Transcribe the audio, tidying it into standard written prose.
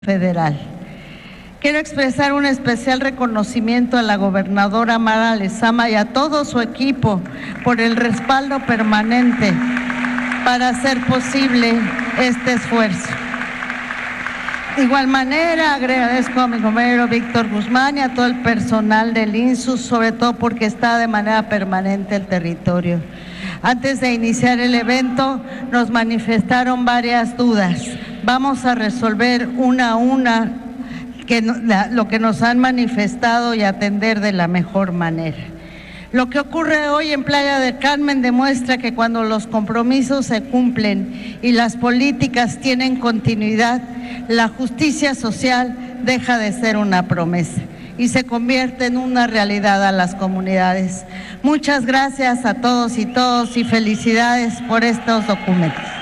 federal. Quiero expresar un especial reconocimiento a la gobernadora Mara Lezama y a todo su equipo por el respaldo permanente para hacer posible este esfuerzo. De igual manera, agradezco a mi compañero Víctor Guzmán y a todo el personal del INSUS, sobre todo porque está de manera permanente el territorio. Antes de iniciar el evento, nos manifestaron varias dudas. Vamos a resolver una a una lo que nos han manifestado y atender de la mejor manera. Lo que ocurre hoy en Playa del Carmen demuestra que cuando los compromisos se cumplen y las políticas tienen continuidad, la justicia social deja de ser una promesa y se convierte en una realidad a las comunidades. Muchas gracias a todos y felicidades por estos documentos.